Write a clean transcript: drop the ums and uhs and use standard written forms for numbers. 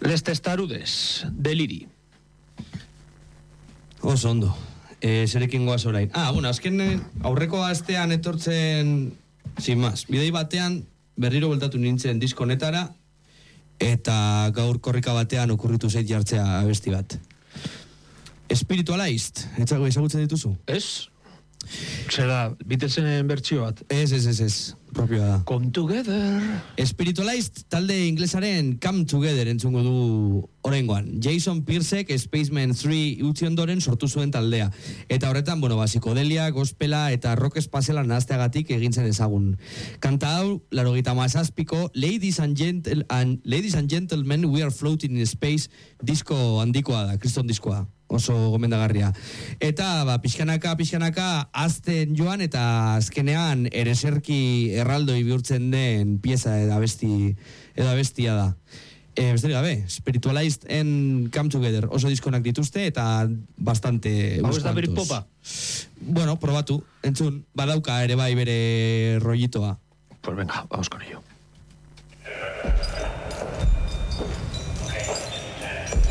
Les testarudes, deliri. Oso ondo. Zerekin goaz orain. Bueno, azken aurreko astean etortzen, sin más, bidei batean berriro bueltatu nintzen diskonetara, eta gaur korrika batean okurritu zait jartzea abesti bat. Spiritualized, etzago ezagutzen dituzu? Ez? Zera, Beatlesen bertsio bat. Ez, propioa da. Come Together. Spiritualized talde inglesaren Come Together entzungo du oraingoan. Jason Piercek Spaceman 3 utzi ondoren sortu zuen taldea. Eta horretan, psikodelia, gospela eta rock espaziala nahazteagatik egin zen ezagun. Kanta hau, 87ko Ladies and Gentlemen, We Are Floating in Space disko handikoa da, kriston diskoa. Oso gomendagarria. Eta, pixkanaka, azten joan eta azkenean ereserki erraldoi bihurtzen den pieza edo abestia da. Besterik gabe, Spiritualized and Come Together. Oso diskonak dituzte eta bastante... Hau ez da berit popa? Bueno, probatu. Entzun, badauka ere bai bere rollitoa. Pues venga, vamos con ello.